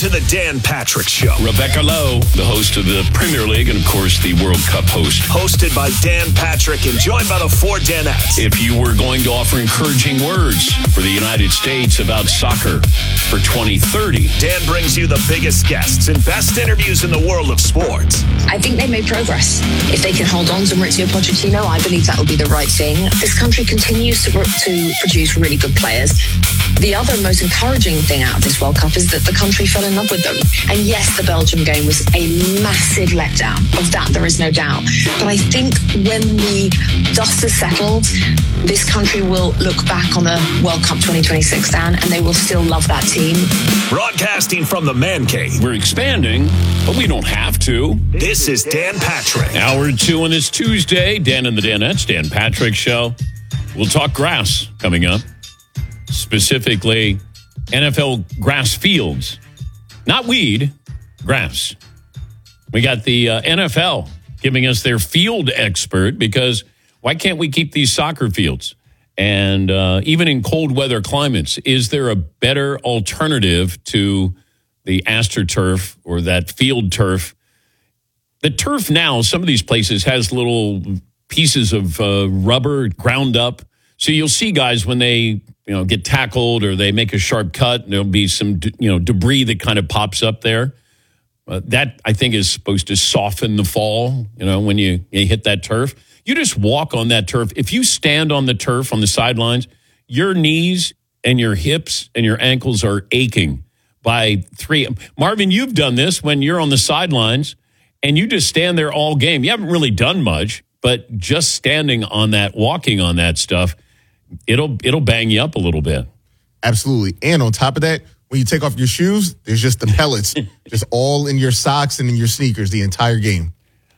to the Dan Patrick Show. Rebecca Lowe, the host of the Premier League and, of course, the World Cup host. Hosted by Dan Patrick and joined by the four Danettes. If you were going to offer encouraging words for the United States about soccer for 2030, Dan brings you the biggest guests and best interviews in the world of sports. I think they made progress. If they can hold on to Maurizio Pochettino, I believe that will be the right thing. This country continues to produce really good players. The other most encouraging thing out of this World Cup is that the country fell in love with them. And yes, the Belgium game was a massive letdown. Of that, there is no doubt. But I think when the dust has settled, this country will look back on the World Cup 2026, Dan, and they will still love that team. Broadcasting from the Man Cave. We're expanding, but we don't have to. This is Dan Patrick. Hour 2 on this Tuesday. Dan and the Danettes, Dan Patrick Show. We'll talk grass coming up. Specifically, NFL grass fields. Not weed, grass. We got the NFL giving us their field expert because why can't we keep these soccer fields? And even in cold weather climates, is there a better alternative to the AstroTurf or that field turf? The turf now, some of these places has little pieces of rubber ground up. So you'll see guys when they get tackled or they make a sharp cut, there'll be some debris that kind of pops up there. That, I think, is supposed to soften the fall, when you hit that turf. You just walk on that turf. If you stand on the turf on the sidelines, your knees and your hips and your ankles are aching by 3. Marvin, you've done this when you're on the sidelines and you just stand there all game. You haven't really done much, but just standing on that, walking on that stuff, it'll bang you up a little bit. Absolutely. And on top of that, when you take off your shoes, there's just the pellets just all in your socks and in your sneakers the entire game.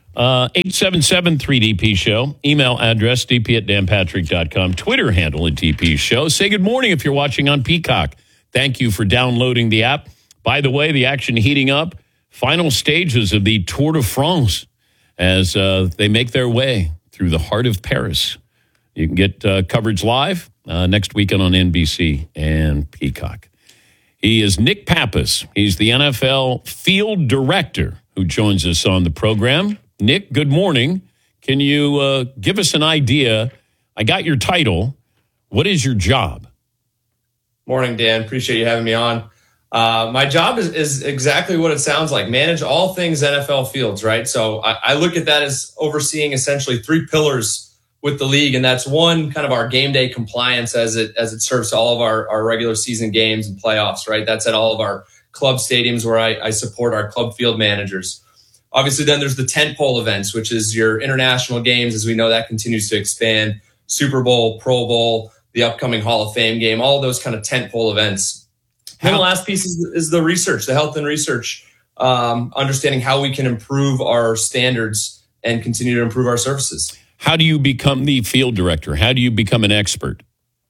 877-3DP Show. Email address dp@danpatrick.com. Twitter handle at DP Show. Say good morning if you're watching on Peacock. Thank you for downloading the app. By the way, the action heating up. Final stages of the Tour de France as they make their way through the heart of Paris. You can get coverage live next weekend on NBC and Peacock. He is Nick Pappas. He's the NFL field director who joins us on the program. Nick, good morning. Can you give us an idea? I got your title. What is your job? Morning, Dan. Appreciate you having me on. My job is exactly what it sounds like. Manage all things NFL fields, right? So I look at that as overseeing essentially 3 pillars with the league, and that's one, kind of our game day compliance as it serves to all of our regular season games and playoffs, right? That's at all of our club stadiums where I support our club field managers. Obviously, then there's the tentpole events, which is your international games. As we know, that continues to expand. Super Bowl, Pro Bowl, the upcoming Hall of Fame game, all of those kind of tentpole events. And the last piece is the research, the health and research, understanding how we can improve our standards and continue to improve our services. How do you become the field director? How do you become an expert?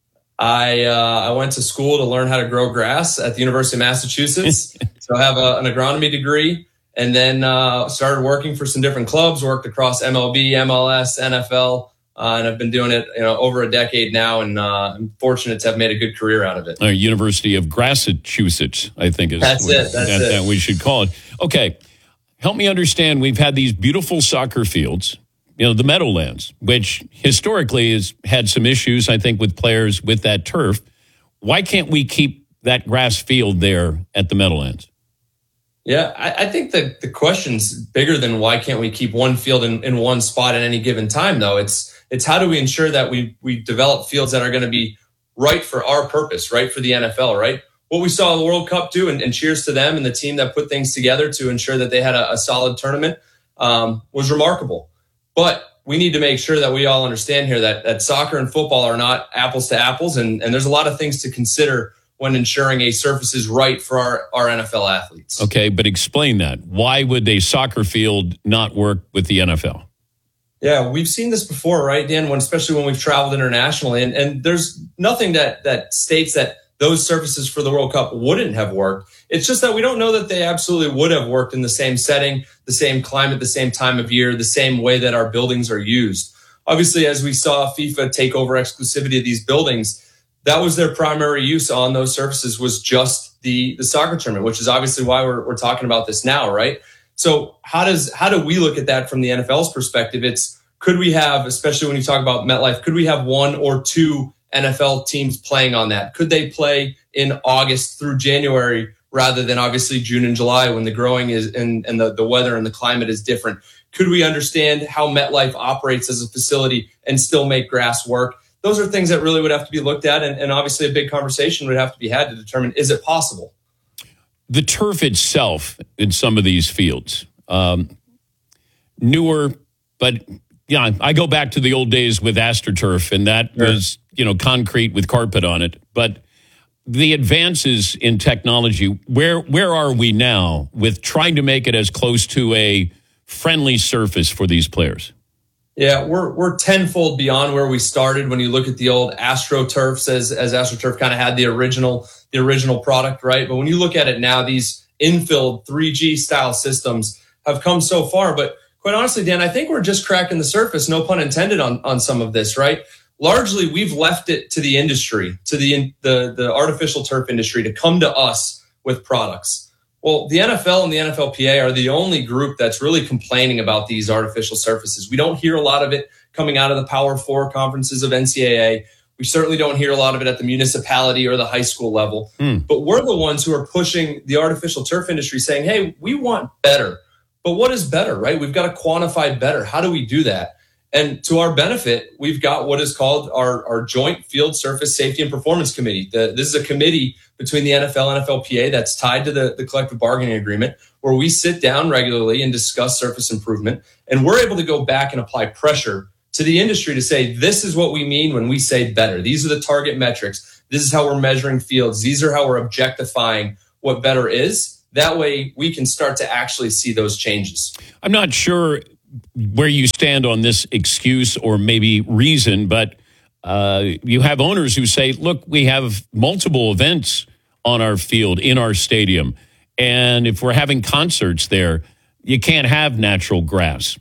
I went to school to learn how to grow grass at the University of Massachusetts. So I have an agronomy degree, and then started working for some different clubs, worked across MLB, MLS, NFL, and I've been doing it over a decade now, and I'm fortunate to have made a good career out of it. University of Massachusetts, I think is That's it. That we should call it. Okay, help me understand. We've had these beautiful soccer fields, the Meadowlands, which historically has had some issues, I think, with players with that turf. Why can't we keep that grass field there at the Meadowlands? Yeah, I think that the question's bigger than why can't we keep one field in one spot at any given time, though. It's how do we ensure that we develop fields that are going to be right for our purpose, right for the NFL, right? What we saw the World Cup do, and cheers to them and the team that put things together to ensure that they had a solid tournament, was remarkable. But we need to make sure that we all understand here that soccer and football are not apples to apples, and there's a lot of things to consider when ensuring a surface is right for our NFL athletes. Okay, but explain that. Why would a soccer field not work with the NFL? Yeah, we've seen this before, right, Dan? Especially when we've traveled internationally, and there's nothing that states that those surfaces for the World Cup wouldn't have worked. It's just that we don't know that they absolutely would have worked in the same setting, the same climate, the same time of year, the same way that our buildings are used. Obviously, as we saw FIFA take over exclusivity of these buildings, that was their primary use on those surfaces, was just the soccer tournament, which is obviously why we're talking about this now, right? So how do we look at that from the NFL's perspective? Could we have, especially when you talk about MetLife, could we have one or two NFL teams playing on that? Could they play in August through January rather than obviously June and July when the growing is and the weather and the climate is different? Could we understand how MetLife operates as a facility and still make grass work? Those are things that really would have to be looked at. And obviously a big conversation would have to be had to determine, is it possible? The turf itself in some of these fields, newer, but yeah, I go back to the old days with AstroTurf, and that was, concrete with carpet on it. But the advances in technology, where are we now with trying to make it as close to a friendly surface for these players? Yeah, we're tenfold beyond where we started when you look at the old AstroTurfs, as AstroTurf kind of had the original product, right? But when you look at it now, these infilled 3G style systems have come so far. But quite honestly, Dan, I think we're just cracking the surface, no pun intended, on some of this, right? Largely, we've left it to the industry, to the artificial turf industry to come to us with products. Well, the NFL and the NFLPA are the only group that's really complaining about these artificial surfaces. We don't hear a lot of it coming out of the Power Four conferences of NCAA. We certainly don't hear a lot of it at the municipality or the high school level. But we're the ones who are pushing the artificial turf industry saying, hey, we want better. But what is better, right? We've got to quantify better. How do we do that? And to our benefit, we've got what is called our Joint Field Surface Safety and Performance Committee. This is a committee between the NFL and NFLPA that's tied to the collective bargaining agreement, where we sit down regularly and discuss surface improvement. And we're able to go back and apply pressure to the industry to say, this is what we mean when we say better. These are the target metrics. This is how we're measuring fields. These are how we're objectifying what better is. That way we can start to actually see those changes. I'm not sure where you stand on this excuse or maybe reason, but you have owners who say, look, we have multiple events on our field, in our stadium. And if we're having concerts there, you can't have natural grass.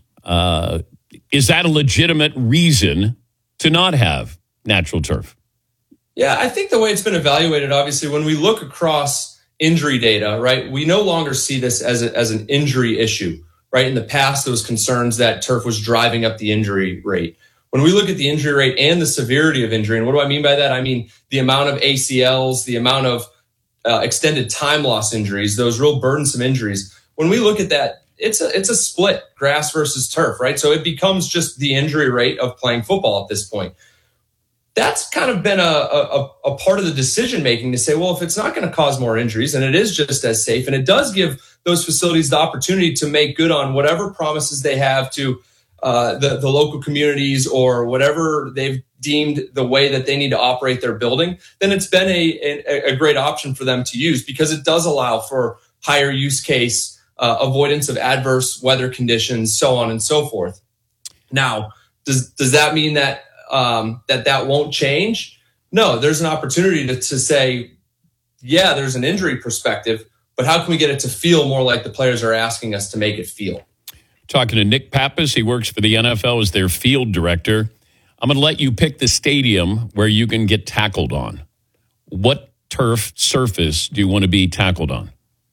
Is that a legitimate reason to not have natural turf? Yeah, I think the way it's been evaluated, obviously, when we look across injury data, right, we no longer see this as an injury issue. Right. In the past, there was concerns that turf was driving up the injury rate. When we look at the injury rate and the severity of injury, and what do I mean by that? I mean the amount of ACLs, the amount of extended time loss injuries, those real burdensome injuries. When we look at that, it's a split, grass versus turf, right? So it becomes just the injury rate of playing football at this point. That's kind of been a part of the decision making to say, well, if it's not going to cause more injuries and it is just as safe, and it does give those facilities the opportunity to make good on whatever promises they have to the local communities or whatever they've deemed the way that they need to operate their building, then it's been a great option for them to use because it does allow for higher use case, avoidance of adverse weather conditions, so on and so forth. Now, does that mean that that won't change? No, there's an opportunity to say, yeah, there's an injury perspective, but how can we get it to feel more like the players are asking us to make it feel? Talking to Nick Pappas, he works for the NFL as their field director. I'm going to let you pick the stadium where you can get tackled on. What turf surface do you want to be tackled on?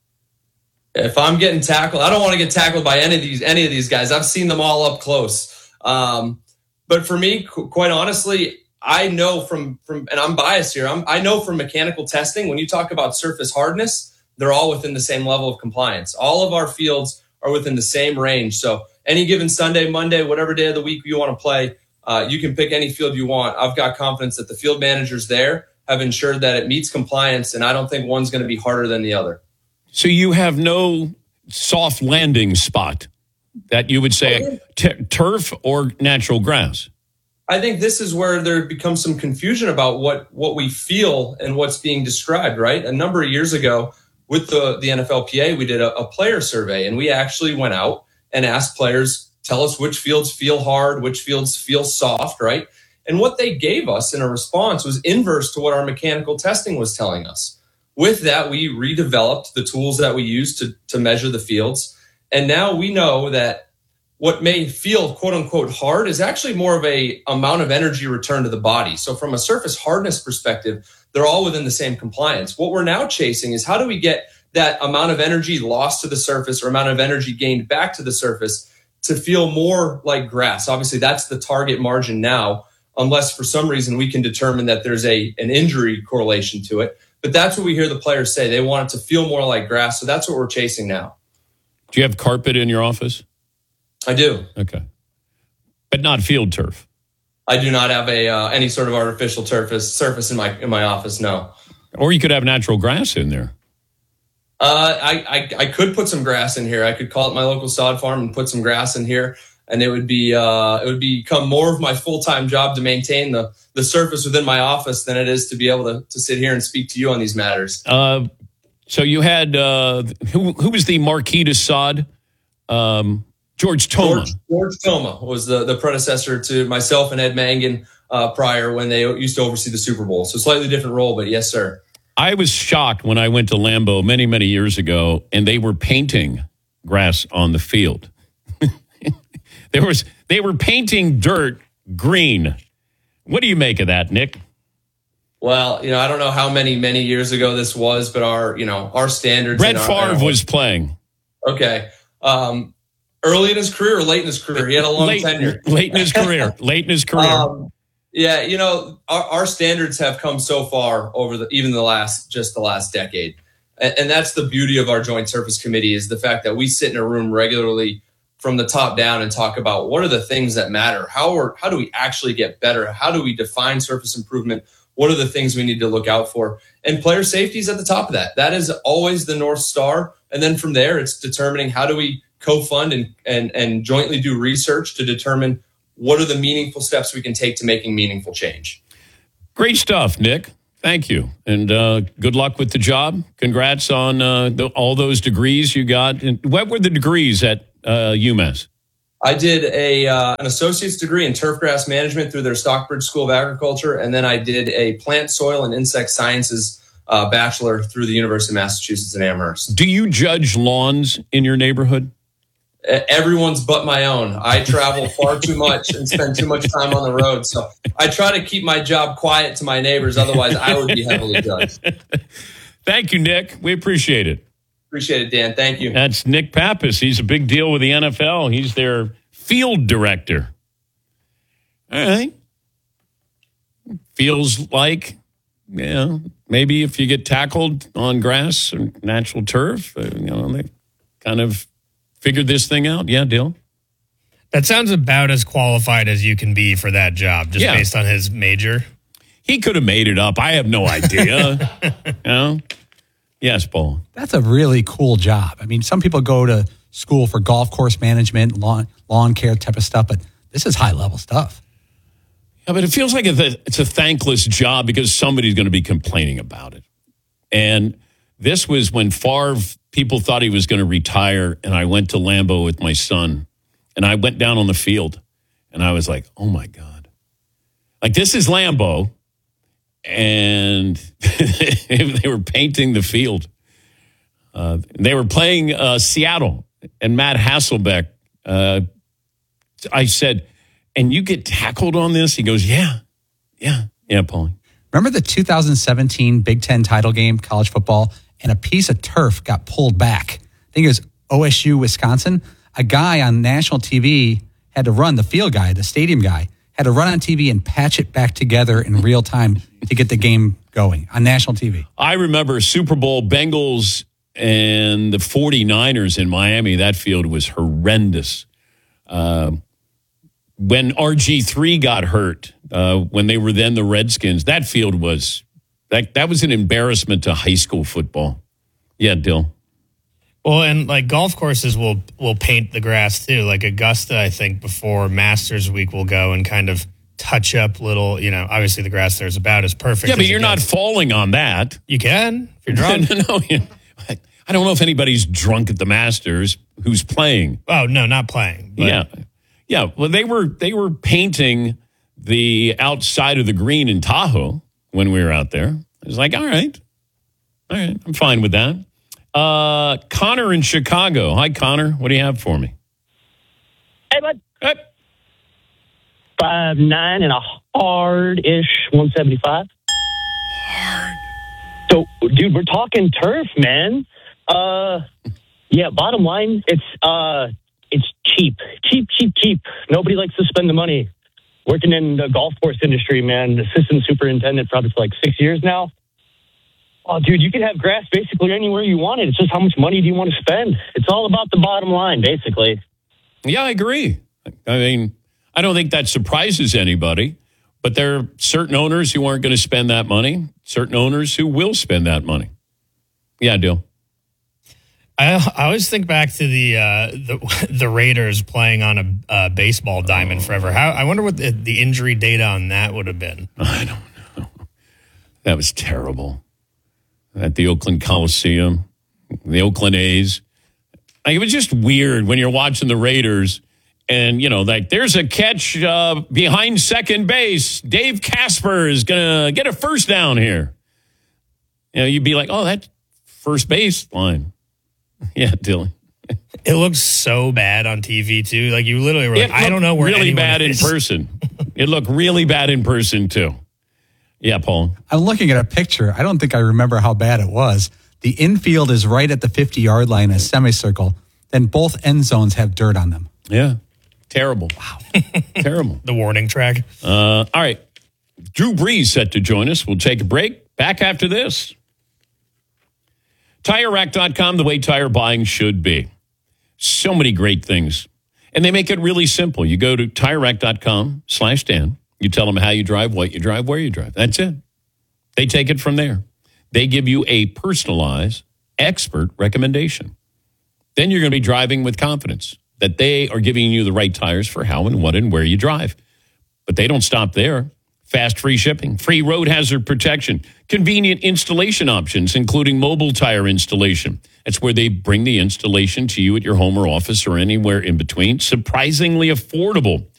If I'm getting tackled, I don't want to get tackled by any of these guys. I've seen them all up close. But for me, quite honestly, I know from and I'm biased here. I know from mechanical testing, when you talk about surface hardness, they're all within the same level of compliance. All of our fields are within the same range. So any given Sunday, Monday, whatever day of the week you want to play, you can pick any field you want. I've got confidence that the field managers there have ensured that it meets compliance, and I don't think one's going to be harder than the other. So you have no soft landing spot that you would say turf or natural grass? I think this is where there becomes some confusion about what we feel and what's being described, right? A number of years ago with the NFLPA, we did a player survey, and we actually went out and asked players, tell us which fields feel hard, which fields feel soft, right? And what they gave us in a response was inverse to what our mechanical testing was telling us. With that, we redeveloped the tools that we use to measure the fields. And now we know that what may feel quote unquote hard is actually more of a amount of energy return to the body. So from a surface hardness perspective, they're all within the same compliance. What we're now chasing is how do we get that amount of energy lost to the surface or amount of energy gained back to the surface to feel more like grass. Obviously, that's the target margin now, unless for some reason we can determine that there's an injury correlation to it. But that's what we hear the players say. They want it to feel more like grass. So that's what we're chasing now. Do you have carpet in your office? I do. Okay. But not field turf? I do not have any sort of artificial surface in my office, no. Or you could have natural grass in there. I could put some grass in here. I could call it my local sod farm and put some grass in here, and it would become more of my full-time job to maintain the surface within my office than it is to be able to sit here and speak to you on these matters. So you had who was the Marquis de Sade? George Toma. George Toma was the predecessor to myself and Ed Mangan prior when they used to oversee the Super Bowl. So slightly different role, but yes, sir. I was shocked when I went to Lambeau many, many years ago, and they were painting grass on the field. They were painting dirt green. What do you make of that, Nick? Well, I don't know how many years ago this was, but our standards. Brett Favre was playing. Okay. Early in his career or late in his career? He had a long tenure. Late in his career. Yeah, our standards have come so far over the last decade. And that's the beauty of our Joint Surface Committee is the fact that we sit in a room regularly from the top down and talk about what are the things that matter? How do we actually get better? How do we define surface improvement? What are the things we need to look out for? And player safety is at the top of that. That is always the North Star. And then from there, it's determining how do we co-fund and jointly do research to determine what are the meaningful steps we can take to making meaningful change. Great stuff, Nick. Thank you. And good luck with the job. Congrats on all those degrees you got. And what were the degrees at UMass? I did an associate's degree in turfgrass management through their Stockbridge School of Agriculture. And then I did a plant, soil, and insect sciences bachelor through the University of Massachusetts in Amherst. Do you judge lawns in your neighborhood? Everyone's but my own. I travel far too much and spend too much time on the road. So I try to keep my job quiet to my neighbors. Otherwise, I would be heavily judged. Thank you, Nick. We appreciate it. Appreciate it, Dan. Thank you. That's Nick Pappas. He's a big deal with the NFL. He's their field director. All right. Feels like, maybe if you get tackled on grass or natural turf, they kind of figured this thing out. Yeah, Dill? That sounds about as qualified as you can be for that job, just based on his major. He could have made it up. I have no idea. Yes, Paul. That's a really cool job. I mean, some people go to school for golf course management, lawn care type of stuff, but this is high-level stuff. Yeah, but it feels like it's a thankless job because somebody's going to be complaining about it. And this was when Favre, people thought he was going to retire, and I went to Lambeau with my son, and I went down on the field, and I was like, oh, my God. Like, this is Lambeau, and they were painting the field. They were playing Seattle, and Matt Hasselbeck, I said, and you get tackled on this? He goes, yeah, Paulie. Remember the 2017 Big Ten title game, college football, and a piece of turf got pulled back? I think it was OSU, Wisconsin. A guy on national TV had to run, the field guy, the stadium guy, had to run on TV and patch it back together in real time to get the game going on national TV. I remember Super Bowl Bengals and the 49ers in Miami. That field was horrendous. When RG3 got hurt, when they were then the Redskins, that field was, that was an embarrassment to high school football. Yeah, Dill. Well, and like golf courses will paint the grass too. Like Augusta, I think before Masters Week will go and kind of touch up little, obviously the grass there is about as perfect. Yeah, but you're not falling on that. You can if you're drunk. No, I don't know if anybody's drunk at the Masters who's playing. Oh, no, not playing. But. Yeah. Well, they were painting the outside of the green in Tahoe when we were out there. I was like, all right, I'm fine with that. Connor in Chicago. Hi, Connor. What do you have for me? Hey, bud. Hey. 5'9" and a hard-ish 175. Hard. So, dude, we're talking turf, man. Yeah, bottom line, it's cheap. Cheap. Nobody likes to spend the money. Working in the golf course industry, man, assistant superintendent probably for like 6 years now. Oh, dude, you can have grass basically anywhere you want it. It's just how much money do you want to spend? It's all about the bottom line, basically. Yeah, I agree. I mean, I don't think that surprises anybody, but there are certain owners who aren't going to spend that money, certain owners who will spend that money. Yeah, Dill. I always think back to the Raiders playing on a baseball diamond forever. I wonder what the injury data on that would have been. I don't know. That was terrible. At the Oakland Coliseum, the Oakland A's. Like, it was just weird when you're watching the Raiders and, like there's a catch behind second base. Dave Casper is going to get a first down here. You'd be like, oh, that's first base line. Yeah, Dylan. It looks so bad on TV, too. Like, you literally were like, I don't know where really bad in person. It looked really bad in person, too. Yeah, Paul. I'm looking at a picture. I don't think I remember how bad it was. The infield is right at the 50-yard line, a semicircle. Then both end zones have dirt on them. Yeah. Terrible. Wow. Terrible. The warning track. All right. Drew Brees set to join us. We'll take a break. Back after this. TireRack.com, the way tire buying should be. So many great things. And they make it really simple. You go to TireRack.com/Dan. You tell them how you drive, what you drive, where you drive. That's it. They take it from there. They give you a personalized, expert recommendation. Then you're going to be driving with confidence that they are giving you the right tires for how and what and where you drive. But they don't stop there. Fast free shipping, free road hazard protection, convenient installation options, including mobile tire installation. That's where they bring the installation to you at your home or office or anywhere in between. Surprisingly affordable.